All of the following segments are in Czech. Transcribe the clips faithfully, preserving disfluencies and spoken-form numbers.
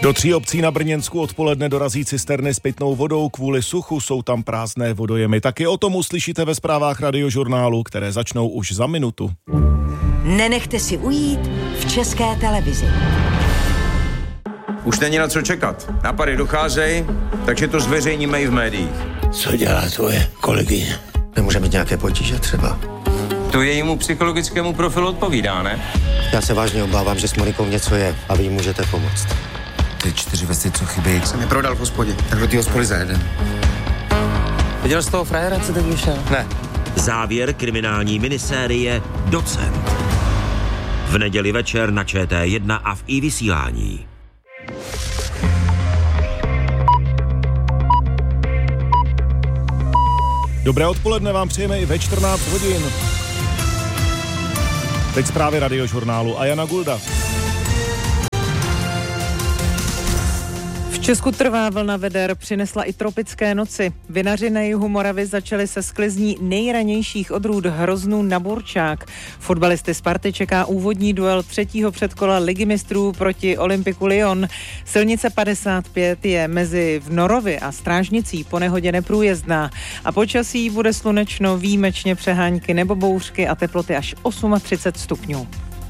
Do tří obcí na Brněnsku odpoledne dorazí cisterny s pitnou vodou. Kvůli suchu jsou tam prázdné vodojemy. Taky o tom uslyšíte ve zprávách Radiožurnálu, které začnou už za minutu. Nenechte si ujít v České televizi. Už není na co čekat. Napady docházejí, takže to zveřejníme i v médiích. Co dělá tvoje kolegyně? Nemůže mít nějaké potíže třeba? To jejímu psychologickému profilu odpovídá, ne? Já se vážně obávám, že s Monikou něco je a vy jí můžete pomoct. Ty čtyři vesty, co chybí, jsem je prodal v hospodě, tak do té hospody za jeden. Viděl jsi toho frajera, co teď vyšel? Ne. Závěr kriminální minisérie Docent. V neděli večer na Č T jedna a v iVysílání. Dobré odpoledne vám přejeme i ve čtrnáct hodin. Teď zprávy Radiožurnálu a Jana Gulda. V Česku trvá vlna veder, přinesla i tropické noci. Vinaři na jihu Moravy začali se sklizní nejranějších odrůd hroznů na burčák. Fotbalisty Sparty čeká úvodní duel třetího předkola Ligy mistrů proti Olympiku Lyon. Silnice padesát pět je mezi Vnorovy a Strážnicí po nehodě neprůjezdná a počasí bude slunečno, výjimečně přehánky nebo bouřky a teploty až třicet osm stupňů.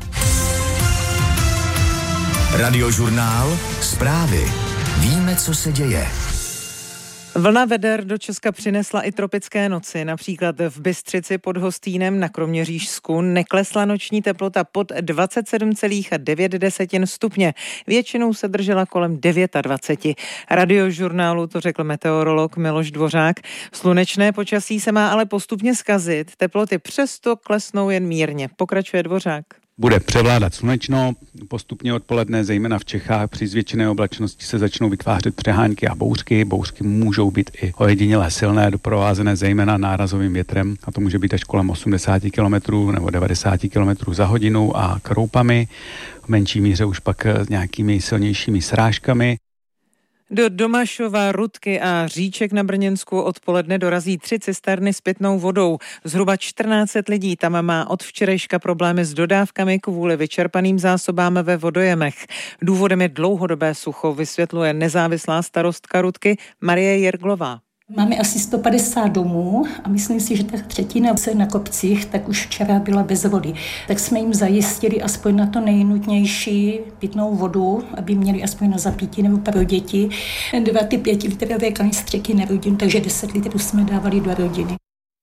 Radiožurnál, zprávy. Víme, co se děje. Vlna veder do Česka přinesla i tropické noci. Například v Bystřici pod Hostýnem na Kroměřížsku neklesla noční teplota pod dvacet sedm celá devět stupně. Většinou se držela kolem dvacet devět. Radiožurnálu to řekl meteorolog Miloš Dvořák. Slunečné počasí se má ale postupně zkazit. Teploty přesto klesnou jen mírně. Pokračuje Dvořák. Bude převládat slunečno, postupně odpoledne, zejména v Čechách při zvětšené oblačnosti se začnou vytvářet přehánky a bouřky. Bouřky můžou být i ojediněle silné, doprovázené zejména nárazovým větrem, a to může být až kolem osmdesát kilometrů nebo devadesát kilometrů za hodinu a kroupami, v menší míře už pak nějakými silnějšími srážkami. Do Domašova, Rudky a Říček na Brněnsku odpoledne dorazí tři cisterny s pitnou vodou. Zhruba čtrnáct set lidí tam má od včerejška problémy s dodávkami kvůli vyčerpaným zásobám ve vodojemech. Důvodem je dlouhodobé sucho, vysvětluje nezávislá starostka Rudky Marie Jerglová. Máme asi sto padesát domů a myslím si, že ta třetina se na kopcích tak už včera byla bez vody. Tak jsme jim zajistili aspoň na to nejnutnější pitnou vodu, aby měli aspoň na zapítí nebo pro děti. Dva ty pětilitrové kanistřiky na rodinu, takže deset litrů jsme dávali do rodiny.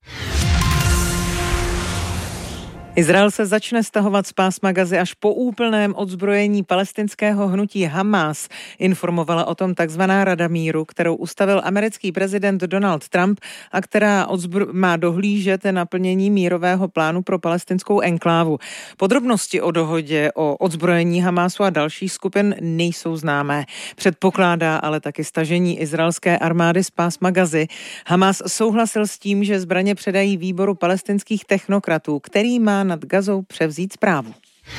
Izrael se začne stahovat z pásma Gazy až po úplném odzbrojení palestinského hnutí Hamas. Informovala o tom takzvaná Rada míru, kterou ustavil americký prezident Donald Trump a která odzbro- má dohlížet na plnění mírového plánu pro palestinskou enklávu. Podrobnosti o dohodě o odzbrojení Hamasu a dalších skupin nejsou známé. Předpokládá ale taky stažení izraelské armády z pásma Gazy. Hamas souhlasil s tím, že zbraně předají výboru palestinských technokratů, který má nad Gazou převzít správu.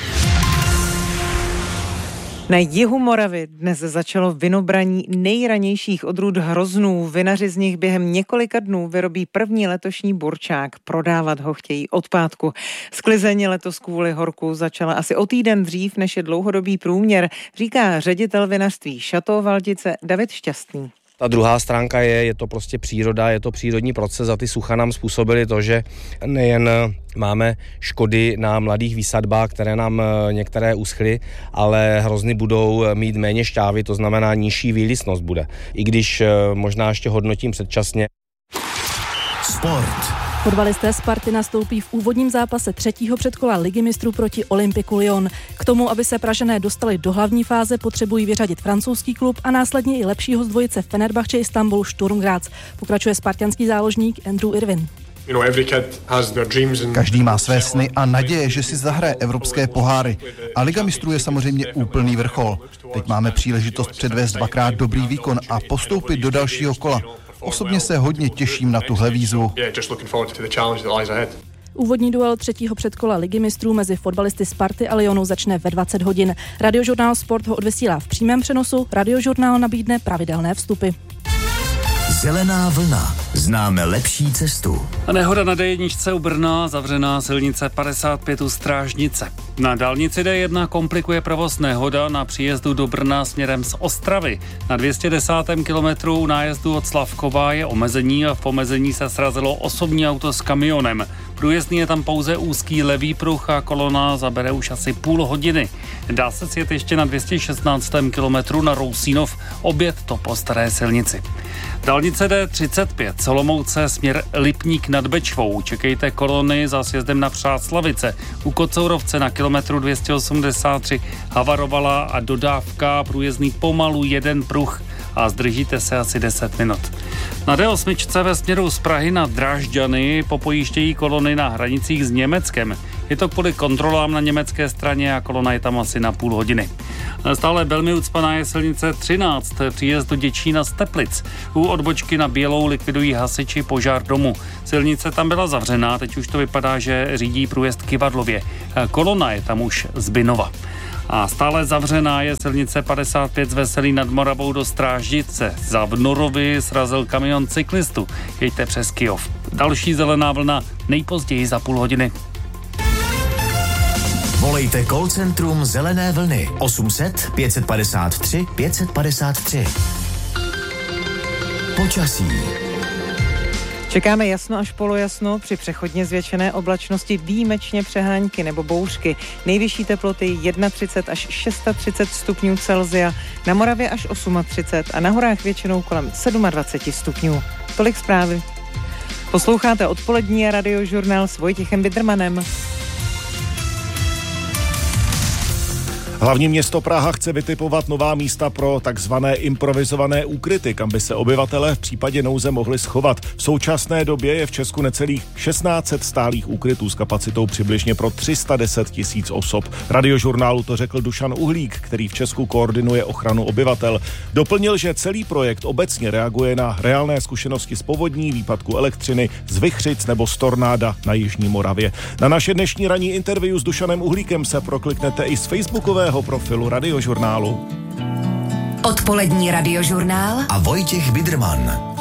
Na jihu Moravy dnes začalo vynobraní nejranějších odrůd hroznů. Vinaři z nich během několika dnů vyrobí první letošní burčák. Prodávat ho chtějí od pátku. Sklizeň letos kvůli horku začala asi o týden dřív, než je dlouhodobý průměr, říká ředitel vinařství Chateau Valdice David Šťastný. Ta druhá stránka je, je to prostě příroda, je to přírodní proces a ty sucha nám způsobily to, že nejen máme škody na mladých výsadbách, které nám některé uschly, ale hrozny budou mít méně šťávy, to znamená nižší výlisnost bude. I když možná ještě hodnotím předčasně. Sport. Fotbalisté Sparty nastoupí v úvodním zápase třetího předkola Ligy mistrů proti Olympiku Lyon. K tomu, aby se Pražané dostali do hlavní fáze, potřebují vyřadit francouzský klub a následně i lepšího z dvojice Fenerbahce Istanbul Sturm Graz. Pokračuje spartanský záložník Andrew Irwin. Každý má své sny a naděje, že si zahraje evropské poháry. A Liga mistrů je samozřejmě úplný vrchol. Teď máme příležitost předvést dvakrát dobrý výkon a postoupit do dalšího kola. Osobně se hodně těším na tuhle výzvu. Úvodní duel třetího předkola Ligy mistrů mezi fotbalisty Sparty a Lyonu začne ve dvacet hodin. Radiožurnál Sport ho odvysílá v přímém přenosu, Radiožurnál nabídne pravidelné vstupy. Zelená vlna. Známe lepší cestu. A nehoda na dé jedna u Brna, zavřená silnice padesát pět u Strážnice. Na dálnici dé jedna komplikuje provoz nehoda na příjezdu do Brna směrem z Ostravy. Na dvě stě desátém kilometru u nájezdu od Slavkova je omezení a v omezení se srazilo osobní auto s kamionem. Průjezdný je tam pouze úzký levý pruh a kolona zabere už asi půl hodiny. Dá se sjet ještě na dvě stě šestnáctém kilometru na Rousínov, obět to po staré silnici. Dálnice dé třicet pět, Solomouce, směr Lipník nad Bečvou. Čekejte kolony za sjezdem na Přáslavice. U Kocourovce na kilometru dvě stě osmdesát tři havarovala a dodávka, průjezdný pomalu jeden pruh a zdržíte se asi deset minut. Na dé osm ve směru z Prahy na Drážďany popojíždějí kolony na hranicích s Německem. Je to kvůli kontrolám na německé straně a kolona je tam asi na půl hodiny. Stále velmi ucpaná je silnice třináct, příjezd do Děčína z Teplic. U odbočky na Bělou likvidují hasiči požár domu. Silnice tam byla zavřená, teď už to vypadá, že řídí průjezd Kyvadlově. Kolona je tam už z Binova. A stále zavřená je silnice padesát pět z Veselí nad Moravou do Strážnice. Za Vnorovi srazil kamion cyklistu. Jeďte přes Kyjov. Další zelená vlna nejpozději za půl hodiny. Volejte call centrum Zelené vlny osm set pět padesát tři pět padesát tři. Počasí. Čekáme jasno až polojasno, při přechodně zvětšené oblačnosti výjimečně přehánky nebo bouřky. Nejvyšší teploty třicet jedna až třicet šest stupňů Celsia, na Moravě až třicet osm a na horách většinou kolem dvacet sedm stupňů. Tolik zprávy. Posloucháte odpolední radiožurnál s Vojtěchem Bidrmanem. Hlavní město Praha chce vytipovat nová místa pro takzvané improvizované úkryty, kam by se obyvatelé v případě nouze mohli schovat. V současné době je v Česku necelých šestnáct set stálých úkrytů s kapacitou přibližně pro tři sta deset tisíc osob. Radiožurnálu to řekl Dušan Uhlík, který v Česku koordinuje ochranu obyvatel. Doplnil, že celý projekt obecně reaguje na reálné zkušenosti z povodní, výpadku elektřiny, z vichřic nebo z tornáda na jižní Moravě. Na naše dnešní ranní interview s Dušanem Uhlíkem se prokliknete i z facebookového profilu Radiožurnálu. Odpolední radiožurnál a Vojtěch Bidrman.